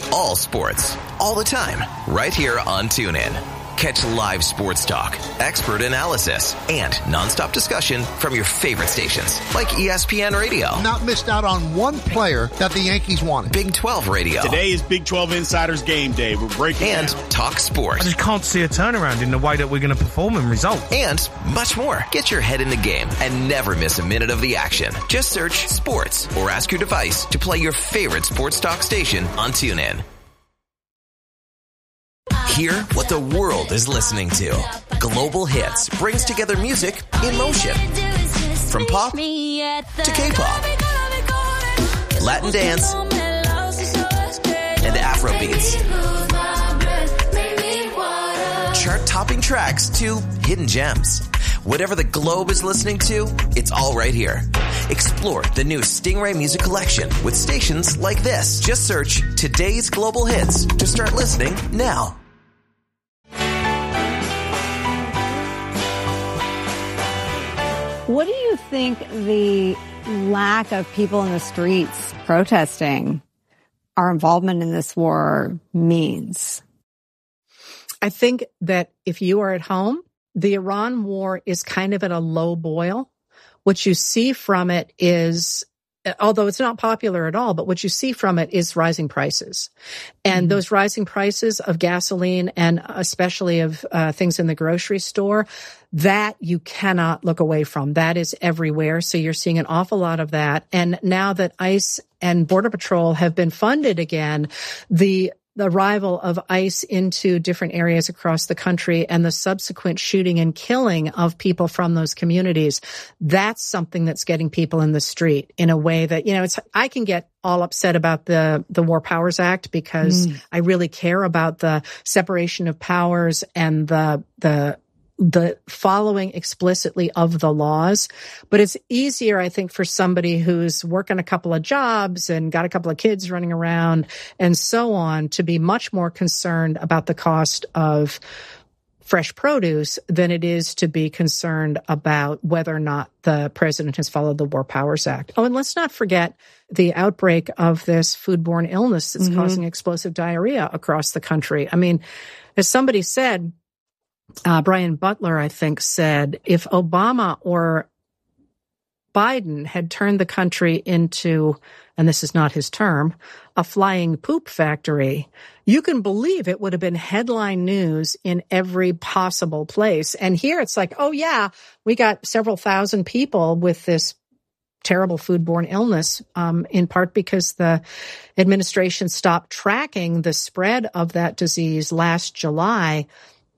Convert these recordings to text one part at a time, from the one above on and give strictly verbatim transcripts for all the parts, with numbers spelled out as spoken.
All sports, all the time, right here on TuneIn. Catch live sports talk, expert analysis, and nonstop discussion from your favorite stations like E S P N Radio. Not missed out on one player that the Yankees wanted. Big twelve Radio. Today is Big twelve Insiders Game Day. We're breaking And down. Talk Sports. I just can't see a turnaround in the way that we're going to perform and result. And much more. Get your head in the game and never miss a minute of the action. Just search sports or ask your device to play your favorite sports talk station on TuneIn. Hear what the world is listening to. Global Hits brings together music in motion. From pop to K-pop, Latin dance, and Afrobeats. Chart-topping tracks to hidden gems. Whatever the globe is listening to, it's all right here. Explore the new Stingray Music Collection with stations like this. Just search Today's Global Hits to start listening now. What do you think the lack of people in the streets protesting our involvement in this war means? I think that if you are at home, the Iran war is kind of at a low boil. What you see from it is, although it's not popular at all, but what you see from it is rising prices. And mm-hmm. those rising prices of gasoline and especially of uh, things in the grocery store, that you cannot look away from. That is everywhere. So you're seeing an awful lot of that. And now that ICE and Border Patrol have been funded again, the the arrival of ICE into different areas across the country and the subsequent shooting and killing of people from those communities, that's something that's getting people in the street in a way that, you know, it's, I can get all upset about the, the War Powers Act because mm. I really care about the separation of powers and the, the, the following explicitly of the laws. But it's easier, I think, for somebody who's working a couple of jobs and got a couple of kids running around and so on to be much more concerned about the cost of fresh produce than it is to be concerned about whether or not the president has followed the War Powers Act. Oh, and let's not forget the outbreak of this foodborne illness that's mm-hmm. causing explosive diarrhea across the country. I mean, as somebody said, Uh, Brian Butler, I think, said if Obama or Biden had turned the country into, and this is not his term, a flying poop factory, you can believe it would have been headline news in every possible place. And here it's like, oh yeah, we got several thousand people with this terrible foodborne illness, um, in part because the administration stopped tracking the spread of that disease last July.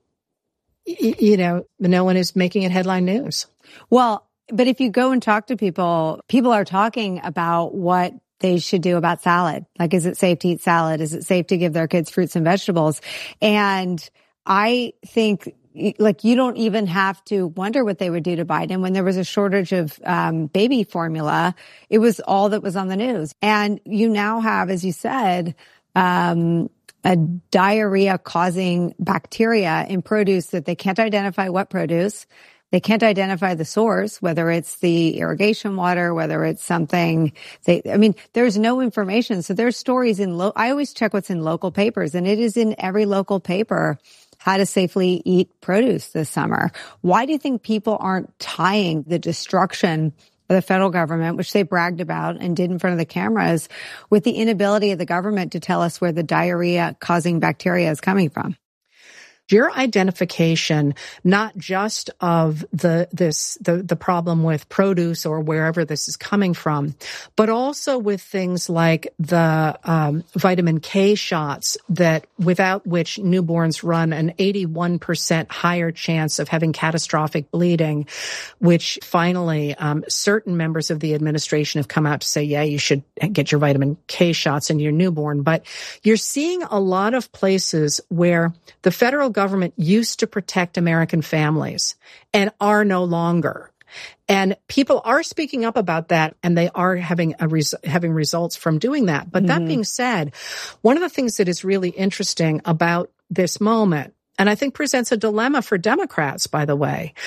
You know, no one is making it headline news. Well, but if you go and talk to people, people are talking about what they should do about salad. Like, is it safe to eat salad? Is it safe to give their kids fruits and vegetables? And I think, like, you don't even have to wonder what they would do to Biden. When there was a shortage of um, baby formula, it was all that was on the news. And you now have, as you said, um, a diarrhea-causing bacteria in produce that they can't identify what produce. They can't identify the source, whether it's the irrigation water, whether it's something they, I mean, there's no information. So there's stories in, lo- I always check what's in local papers, and it is in every local paper how to safely eat produce this summer. Why do you think people aren't tying the destruction of the federal government, which they bragged about and did in front of the cameras, with the inability of the government to tell us where the diarrhea-causing bacteria is coming from? Your identification, not just of the this the the problem with produce or wherever this is coming from, but also with things like the um, vitamin K shots, that without which newborns run an eighty-one percent higher chance of having catastrophic bleeding, which finally um, certain members of the administration have come out to say, yeah, you should get your vitamin K shots in your newborn. But you're seeing a lot of places where the federal government used to protect American families and are no longer. And people are speaking up about that, and they are having a res- having results from doing that. But mm-hmm. that being said, one of the things that is really interesting about this moment, and I think presents a dilemma for Democrats, by the way,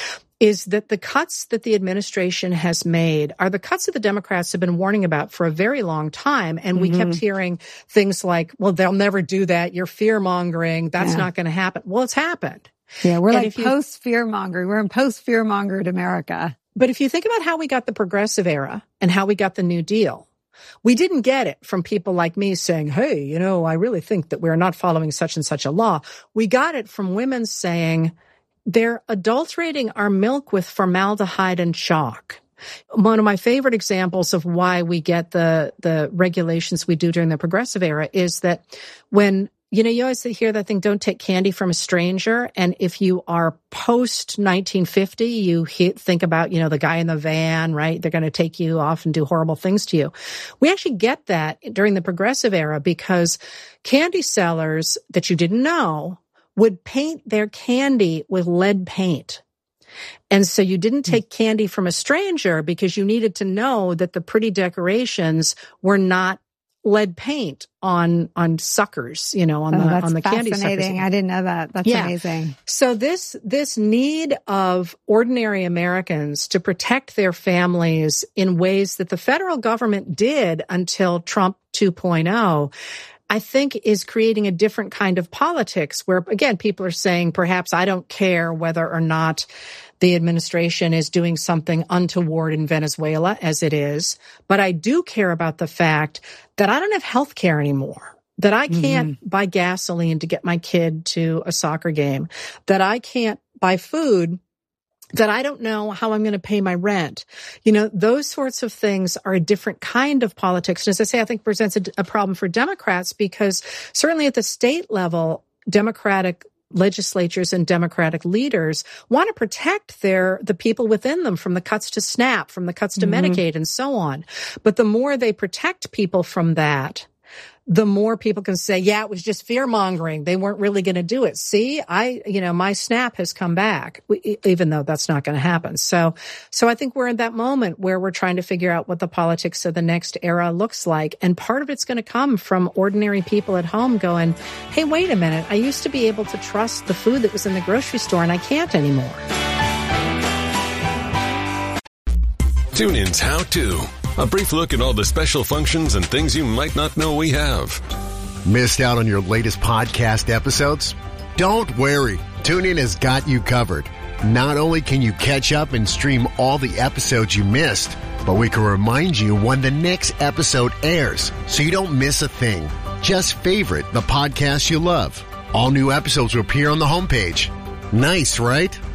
is that the cuts that the administration has made are the cuts that the Democrats have been warning about for a very long time. And we mm-hmm. kept hearing things like, well, they'll never do that. You're fear-mongering. That's yeah. not going to happen. Well, it's happened. Yeah, we're and like post-fear-mongering. We're in post-fear-mongered America. But if you think about how we got the progressive era and how we got the New Deal, we didn't get it from people like me saying, hey, you know, I really think that we're not following such and such a law. We got it from women saying, they're adulterating our milk with formaldehyde and chalk. One of my favorite examples of why we get the, the regulations we do during the progressive era is that when, you know, you always hear that thing, don't take candy from a stranger. And if you are post nineteen fifty, you think about, you know, the guy in the van, right? They're going to take you off and do horrible things to you. We actually get that during the progressive era because candy sellers that you didn't know would paint their candy with lead paint. And so you didn't take candy from a stranger because you needed to know that the pretty decorations were not lead paint on on suckers, you know, on oh, the that's on the candy suckers. Fascinating. I didn't know that. That's yeah. amazing. So this this need of ordinary Americans to protect their families in ways that the federal government did until Trump two point oh, I think is creating a different kind of politics where, again, people are saying, perhaps I don't care whether or not the administration is doing something untoward in Venezuela, as it is, but I do care about the fact that I don't have health care anymore, that I can't mm-hmm. buy gasoline to get my kid to a soccer game, that I can't buy food, that I don't know how I'm going to pay my rent. You know, those sorts of things are a different kind of politics. And as I say, I think presents a, a problem for Democrats because certainly at the state level, Democratic legislatures and Democratic leaders want to protect their the people within them from the cuts to SNAP, from the cuts to mm-hmm. Medicaid and so on. But the more they protect people from that, the more people can say, yeah, it was just fear mongering. They weren't really going to do it. See, I, you know, my SNAP has come back, even though that's not going to happen. So, so I think we're in that moment where we're trying to figure out what the politics of the next era looks like. And part of it's going to come from ordinary people at home going, hey, wait a minute. I used to be able to trust the food that was in the grocery store and I can't anymore. TuneIn's How To. A brief look at all the special functions and things you might not know we have. Missed out on your latest podcast episodes? Don't worry. TuneIn has got you covered. Not only can you catch up and stream all the episodes you missed, but we can remind you when the next episode airs so you don't miss a thing. Just favorite the podcast you love. All new episodes will appear on the homepage. Nice, right?